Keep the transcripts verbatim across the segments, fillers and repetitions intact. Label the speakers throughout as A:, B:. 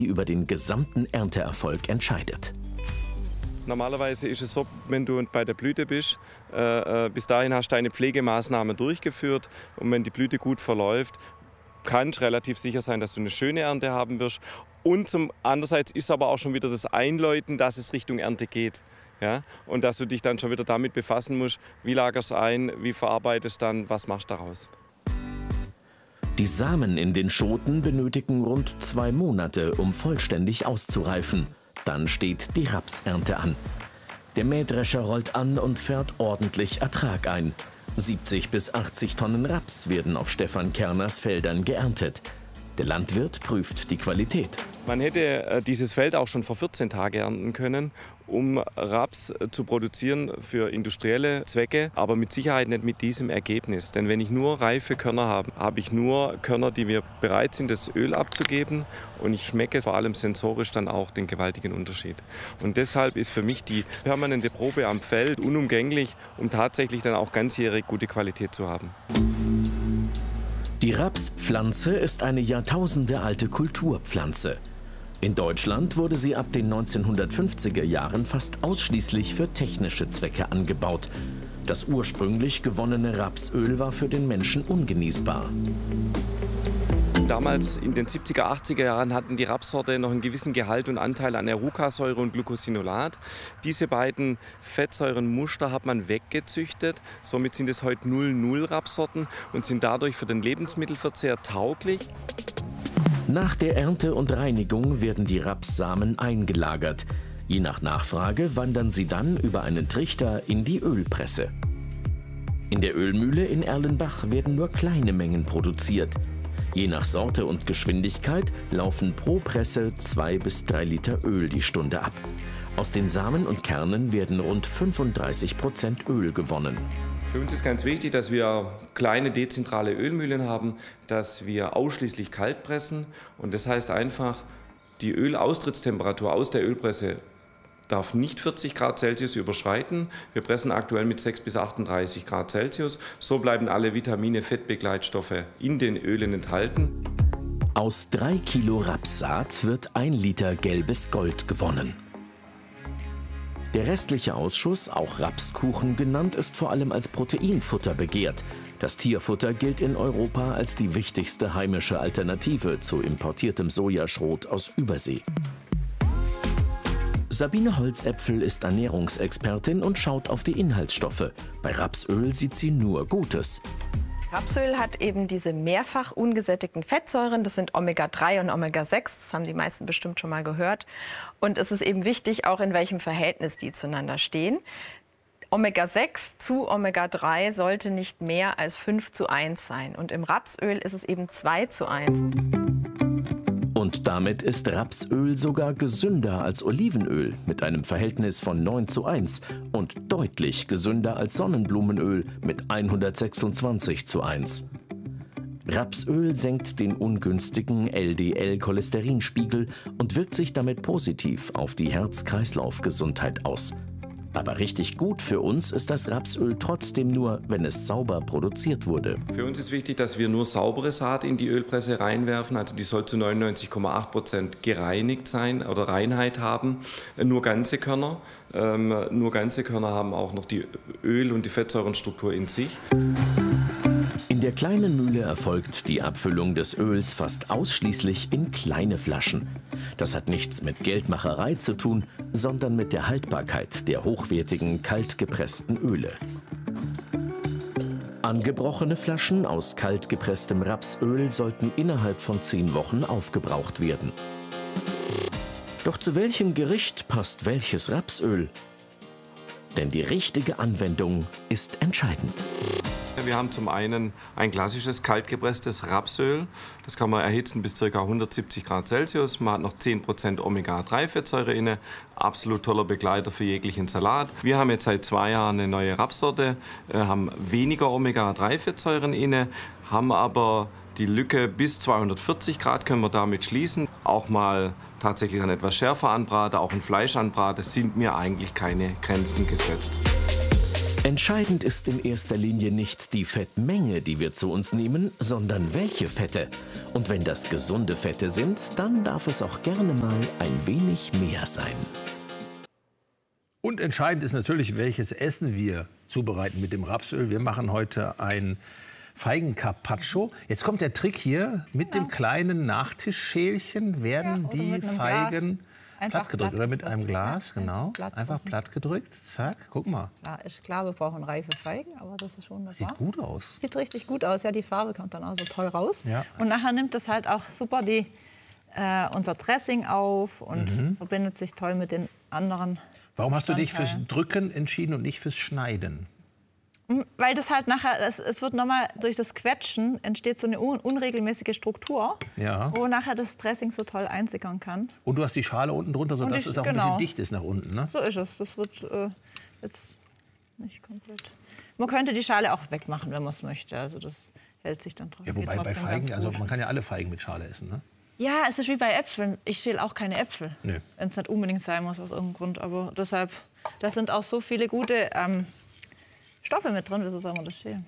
A: die über den gesamten Ernteerfolg entscheidet.
B: Normalerweise ist es so, wenn du bei der Blüte bist, äh, bis dahin hast du deine Pflegemaßnahmen durchgeführt und wenn die Blüte gut verläuft, kannst du relativ sicher sein, dass du eine schöne Ernte haben wirst. Und zum andererseits ist aber auch schon wieder das Einläuten, dass es Richtung Ernte geht. Ja? Und dass du dich dann schon wieder damit befassen musst, wie lagerst du ein, wie verarbeitest du dann, was machst du daraus.
A: Die Samen in den Schoten benötigen rund zwei Monate, um vollständig auszureifen. Dann steht die Rapsernte an. Der Mähdrescher rollt an und fährt ordentlich Ertrag ein. siebzig bis achtzig Tonnen Raps werden auf Stefan Kerners Feldern geerntet. Der Landwirt prüft die Qualität.
B: Man hätte dieses Feld auch schon vor vierzehn Tagen ernten können, um Raps zu produzieren für industrielle Zwecke, aber mit Sicherheit nicht mit diesem Ergebnis. Denn wenn ich nur reife Körner habe, habe ich nur Körner, die wir bereit sind, das Öl abzugeben. Und ich schmecke vor allem sensorisch dann auch den gewaltigen Unterschied. Und deshalb ist für mich die permanente Probe am Feld unumgänglich, um tatsächlich dann auch ganzjährig gute Qualität zu haben.
A: Die Rapspflanze ist eine jahrtausendealte Kulturpflanze. In Deutschland wurde sie ab den neunzehnhundertfünfziger Jahren fast ausschließlich für technische Zwecke angebaut. Das ursprünglich gewonnene Rapsöl war für den Menschen ungenießbar.
B: Damals in den siebziger, achtziger Jahren hatten die Rapssorte noch einen gewissen Gehalt und Anteil an Erucasäure und Glucosinolat. Diese beiden Fettsäurenmuster hat man weggezüchtet. Somit sind es heute null null Rapssorten und sind dadurch für den Lebensmittelverzehr tauglich.
A: Nach der Ernte und Reinigung werden die Rapssamen eingelagert. Je nach Nachfrage wandern sie dann über einen Trichter in die Ölpresse. In der Ölmühle in Erlenbach werden nur kleine Mengen produziert. Je nach Sorte und Geschwindigkeit laufen pro Presse zwei bis drei Liter Öl die Stunde ab. Aus den Samen und Kernen werden rund fünfunddreißig Prozent Öl gewonnen.
B: Für uns ist ganz wichtig, dass wir kleine dezentrale Ölmühlen haben, dass wir ausschließlich kalt pressen. Und das heißt einfach, die Ölaustrittstemperatur aus der Ölpresse darf nicht vierzig Grad Celsius überschreiten. Wir pressen aktuell mit sechs bis achtunddreißig Grad Celsius. So bleiben alle Vitamine, Fettbegleitstoffe in den Ölen enthalten.
A: Aus drei Kilo Rapssaat wird ein Liter gelbes Gold gewonnen. Der restliche Ausschuss, auch Rapskuchen genannt, ist vor allem als Proteinfutter begehrt. Das Tierfutter gilt in Europa als die wichtigste heimische Alternative zu importiertem Sojaschrot aus Übersee. Sabine Holzäpfel ist Ernährungsexpertin und schaut auf die Inhaltsstoffe. Bei Rapsöl sieht sie nur Gutes.
C: Rapsöl hat eben diese mehrfach ungesättigten Fettsäuren, das sind Omega drei und Omega sechs, das haben die meisten bestimmt schon mal gehört. Und es ist eben wichtig, auch in welchem Verhältnis die zueinander stehen. Omega sechs zu Omega drei sollte nicht mehr als fünf zu eins sein. Und im Rapsöl ist es eben zwei zu eins.
A: Und damit ist Rapsöl sogar gesünder als Olivenöl mit einem Verhältnis von neun zu eins und deutlich gesünder als Sonnenblumenöl mit hundertsechsundzwanzig zu eins. Rapsöl senkt den ungünstigen L D L-Cholesterinspiegel und wirkt sich damit positiv auf die Herz-Kreislauf-Gesundheit aus. Aber richtig gut für uns ist das Rapsöl trotzdem nur, wenn es sauber produziert wurde.
B: Für uns ist wichtig, dass wir nur saubere Saat in die Ölpresse reinwerfen. Also die soll zu neunundneunzig Komma acht Prozent gereinigt sein oder Reinheit haben. Nur ganze Körner. Ähm, nur ganze Körner haben auch noch die Öl- und die Fettsäurenstruktur in sich.
A: In der kleinen Mühle erfolgt die Abfüllung des Öls fast ausschließlich in kleine Flaschen. Das hat nichts mit Geldmacherei zu tun, sondern mit der Haltbarkeit der hochwertigen, kaltgepressten Öle. Angebrochene Flaschen aus kaltgepresstem Rapsöl sollten innerhalb von zehn Wochen aufgebraucht werden. Doch zu welchem Gericht passt welches Rapsöl? Denn die richtige Anwendung ist entscheidend.
B: Wir haben zum einen ein klassisches kaltgepresstes Rapsöl. Das kann man erhitzen bis ca. hundertsiebzig Grad Celsius. Man hat noch zehn Prozent Omega drei Fettsäure inne. Absolut toller Begleiter für jeglichen Salat. Wir haben jetzt seit zwei Jahren eine neue Rapssorte, haben weniger Omega drei Fettsäuren inne, haben aber die Lücke bis zweihundertvierzig Grad können wir damit schließen. Auch mal tatsächlich dann etwas schärfer anbraten, auch ein Fleisch anbraten, sind mir eigentlich keine Grenzen gesetzt.
A: Entscheidend ist in erster Linie nicht die Fettmenge, die wir zu uns nehmen, sondern welche Fette. Und wenn das gesunde Fette sind, dann darf es auch gerne mal ein wenig mehr sein.
D: Und entscheidend ist natürlich, welches Essen wir zubereiten mit dem Rapsöl. Wir machen heute ein Feigen-Carpaccio. Jetzt kommt der Trick hier. Mit dem kleinen Nachtischschälchen werden
E: Ja,
D: die Feigen platt gedrückt. Oder mit einem Glas,
E: ja,
D: genau.
E: platt
D: Einfach platt gedrückt. Zack, guck mal.
E: Klar, ist klar, wir brauchen reife Feigen, aber das ist schon
D: Sieht gut aus.
E: Sieht richtig gut aus. Ja, die Farbe kommt dann auch so toll raus.
D: Ja.
E: Und nachher nimmt das halt auch super die, äh, unser Dressing auf und
D: Mhm.
E: verbindet sich toll mit den anderen.
D: Warum hast du dich fürs
E: Bestandteilen.
D: Drücken entschieden und nicht fürs Schneiden?
E: Weil das halt nachher, es, es wird nochmal durch das Quetschen entsteht so eine un unregelmäßige Struktur,
D: Ja.
E: wo nachher das Dressing so toll einsickern kann.
D: Und du hast die Schale unten drunter, sodass
E: ich-
D: es auch ein
E: genau.
D: bisschen dicht ist nach unten, ne?
E: So ist es. Das wird äh, jetzt nicht komplett. Man könnte die Schale auch wegmachen, wenn man es möchte. Also das hält sich dann trotzdem.
D: Ja, wobei bei
E: trotzdem
D: Feigen,
E: ganz
D: also
E: gut.
D: man kann ja alle Feigen mit Schale essen, ne?
E: Ja, es ist wie bei Äpfeln. Ich schäle auch keine Äpfel,
D: Nö.
E: wenn es nicht unbedingt sein muss aus irgendeinem Grund. Aber deshalb, da sind auch so viele gute ähm, Stoffe mit drin, wieso soll man das schälen?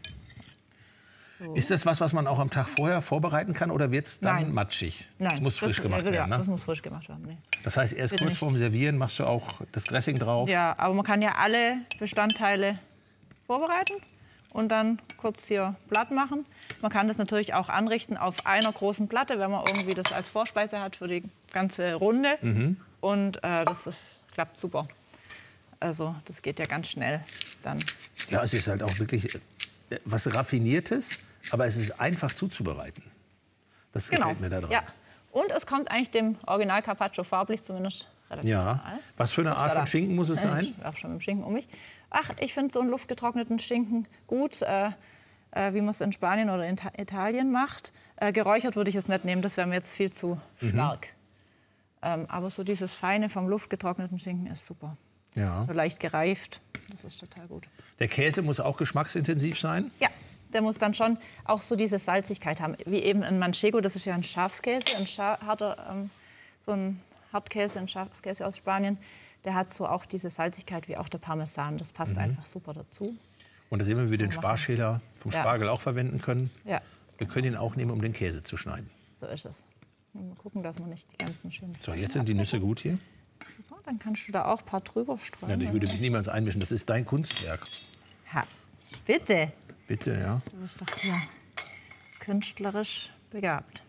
D: Ist das was, was man auch am Tag vorher vorbereiten kann oder wird es dann
E: Nein.
D: matschig?
E: Nein,
D: Das muss frisch gemacht
E: ja,
D: werden,
E: Ja,
D: ne?
E: das muss frisch gemacht werden. Nee.
D: Das heißt, erst
E: Bitte
D: kurz
E: nicht.
D: vorm Servieren machst du auch das Dressing drauf.
E: Ja, aber man kann ja alle Bestandteile vorbereiten und dann kurz hier platt machen. Man kann das natürlich auch anrichten auf einer großen Platte, wenn man irgendwie das als Vorspeise hat für die ganze Runde.
D: Mhm.
E: Und äh, das ist, klappt super. Also das geht ja ganz schnell dann.
D: Ja, es ist halt auch wirklich äh, was Raffiniertes, aber es ist einfach zuzubereiten. Das
E: Genau.
D: gefällt mir da dran.
E: Ja. Und es kommt eigentlich dem Original Carpaccio farblich zumindest relativ
D: Ja.
E: nahe.
D: Was für eine Art von Schinken muss es sein?
E: Ich werfe schon mit dem Schinken um mich. Ach, ich finde so einen luftgetrockneten Schinken gut, äh, äh, wie man es in Spanien oder in Ta Italien macht. Äh, geräuchert würde ich es nicht nehmen, das wäre mir jetzt viel zu
D: Mhm.
E: stark. Ähm, aber so dieses Feine vom luftgetrockneten Schinken ist super.
D: Ja.
E: So leicht gereift, das ist total gut.
D: Der Käse muss auch geschmacksintensiv sein.
E: Ja, der muss dann schon auch so diese Salzigkeit haben. Wie eben ein Manchego, das ist ja ein Schafskäse, ein Scha harter, ähm, so ein Hartkäse, ein Schafskäse aus Spanien. Der hat so auch diese Salzigkeit wie auch der Parmesan. Das passt
D: Mhm.
E: einfach super dazu.
D: Und da sehen wir, wie wir den Sparschäler vom
E: Ja.
D: Spargel auch verwenden können.
E: Ja,
D: Wir können ihn auch nehmen, um den Käse zu schneiden.
E: so ist es. Mal gucken, dass man nicht die ganzen schönen.
D: So, jetzt sind die Nüsse gut hier.
E: Super, dann kannst du da auch ein paar drüber
D: Ja,
E: streuen.
D: ich würde mich niemals einmischen. Das ist dein Kunstwerk.
E: Ha, bitte.
D: Bitte, ja.
E: Du bist doch hier künstlerisch begabt.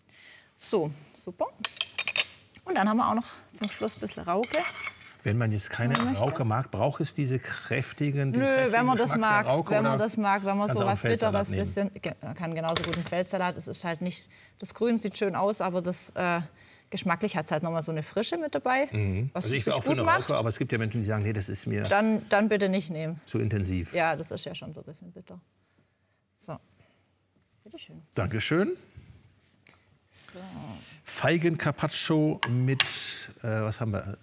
E: So, super. Und dann haben wir auch noch zum Schluss ein bisschen Rauke.
D: Wenn man jetzt keine
E: Wenn man möchte.
D: Rauke mag, braucht es diese kräftigen, den
E: Nö,
D: kräftigen
E: wenn man das
D: Geschmack
E: mag,
D: der Rauke,
E: wenn man
D: oder
E: das mag, wenn man
D: kannst
E: so
D: du auch
E: was
D: Feldsalat
E: Bitteres
D: nehmen?
E: bisschen, man kann genauso gut einen Feldsalat. Es ist halt nicht, das Grün sieht schön aus, aber das äh, geschmacklich hat es halt noch mal so eine Frische mit dabei, was
D: Also ich
E: es
D: wäre
E: sich
D: auch für
E: gut
D: eine
E: macht.
D: Rauke, aber es gibt ja Menschen, die sagen, nee, das ist mir
E: Dann, dann bitte nicht nehmen.
D: zu intensiv.
E: Ja, das ist ja schon so ein bisschen bitter. So, bitteschön.
D: Dankeschön.
E: So.
D: Feigen-Carpaccio mit, äh, was haben wir,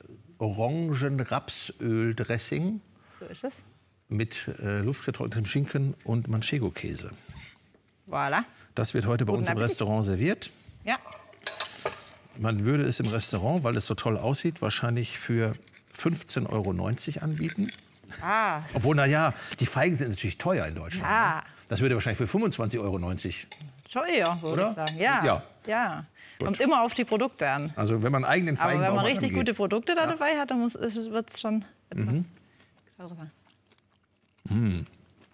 D: Orangen-Rapsöl-Dressing
E: So ist es.
D: mit äh, luftgetrocknetem Schinken und Manchego-Käse.
E: Voilà.
D: Das wird heute bei
E: Guten
D: uns im
E: Appetit.
D: Restaurant serviert.
E: Ja.
D: Man würde es im Restaurant, weil es so toll aussieht, wahrscheinlich für fünfzehn Euro neunzig anbieten.
E: Ah,
D: Obwohl, na ja, die Feigen sind natürlich teuer in Deutschland.
E: Ja.
D: Ne? Das würde wahrscheinlich für fünfundzwanzig Euro neunzig.
E: schon eher, würde
D: Oder?
E: ich sagen. Ja.
D: Ja.
E: ja. Kommt immer auf die Produkte an.
D: Also wenn man einen eigenen
E: Aber
D: Feigenbaum
E: wenn man
D: hat,
E: richtig
D: dann
E: gute
D: geht's.
E: Produkte da dabei hat, dann wird es schon etwas teurer sein.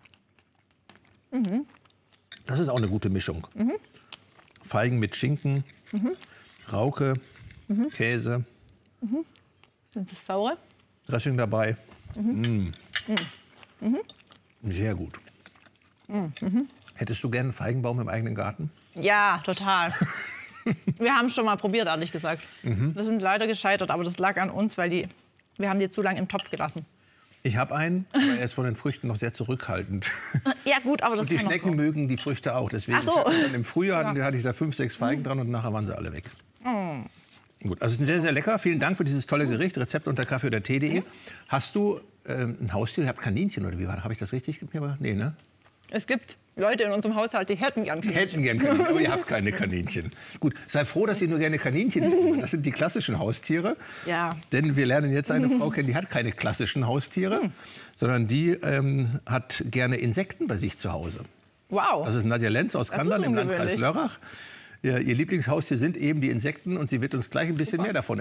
D: Das ist auch eine gute Mischung. Feigen mit Schinken, Rauke, Käse,
E: Sind das saure?
D: Dressing dabei. Mm. Sehr gut. Hättest du gerne einen Feigenbaum im eigenen Garten?
E: Ja, total. Wir haben es schon mal probiert, ehrlich gesagt. Wir sind leider gescheitert, aber das lag an uns, weil die, wir haben die zu lange im Topf gelassen.
D: Ich habe einen, aber er ist von den Früchten noch sehr zurückhaltend.
E: Ja gut, aber das
D: Und die
E: kann noch
D: Schnecken
E: kommen.
D: mögen die Früchte auch. Deswegen
E: Ach so.
D: ich hatte dann im Frühjahr hatten- hatte ich da fünf, sechs Feigen dran und nachher waren sie alle weg. Gut, also es ist sehr, sehr lecker. Vielen Dank für dieses tolle Gericht. Rezept unter kaffee oder tee punkt de. Hast du ähm, ein Haustier? Ihr habt Kaninchen oder wie war das? Habe ich das richtig gemacht? Nee, ne?
E: Es gibt Leute in unserem Haushalt, die hätten gern
D: Die
E: Kaninchen.
D: hätten gern Kaninchen, aber ihr habt keine Kaninchen. Gut, sei froh, dass ihr nur gerne Kaninchen habt. Das sind die klassischen Haustiere.
E: Ja.
D: Denn wir lernen jetzt eine Frau kennen, die hat keine klassischen Haustiere,
E: Hm.
D: sondern die ähm, hat gerne Insekten bei sich zu Hause.
E: Wow.
D: Das ist Nadja Lenz aus
E: Das
D: Kandern
E: ist
D: im Landkreis
E: ungewöhnlich.
D: Lörrach. Ihr, ihr Lieblingshaustier sind eben die Insekten und sie wird uns gleich ein bisschen
E: Super.
D: mehr davon